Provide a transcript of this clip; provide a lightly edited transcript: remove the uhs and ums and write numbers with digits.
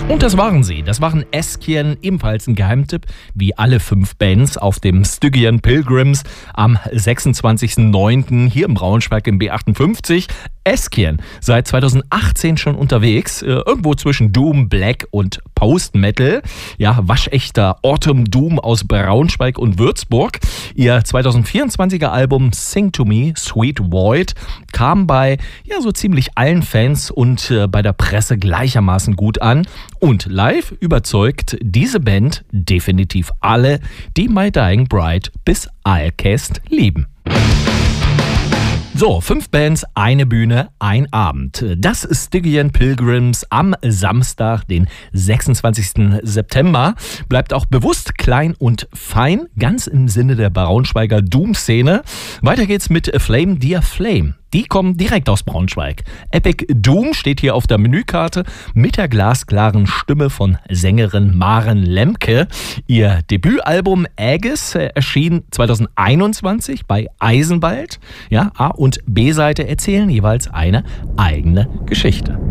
Und das waren sie. Das waren Eskien, ebenfalls ein Geheimtipp, wie alle 5 Bands auf dem Stygian Pilgrims am 26.09. hier im Braunschweig im B58. Eskien, seit 2018 schon unterwegs, irgendwo zwischen Doom, Black und Post-Metal. Ja, waschechter Autumn Doom aus Braunschweig und Würzburg. Ihr 2024er Album Sing to Me, Sweet Void kam bei so ziemlich allen Fans und bei der Presse gleichermaßen gut an. Und live überzeugt diese Band definitiv alle, die My Dying Bride bis Alcest lieben. So, 5 Bands, eine Bühne, ein Abend. Das ist Stygian Pilgrims am Samstag, den 26. September. Bleibt auch bewusst klein und fein, ganz im Sinne der Braunschweiger Doom-Szene. Weiter geht's mit A Flame Dear Flame. Die kommen direkt aus Braunschweig. Epic Doom steht hier auf der Menükarte mit der glasklaren Stimme von Sängerin Maren Lemke. Ihr Debütalbum Aegis erschien 2021 bei Eisenwald. Ja, A- und B-Seite erzählen jeweils eine eigene Geschichte.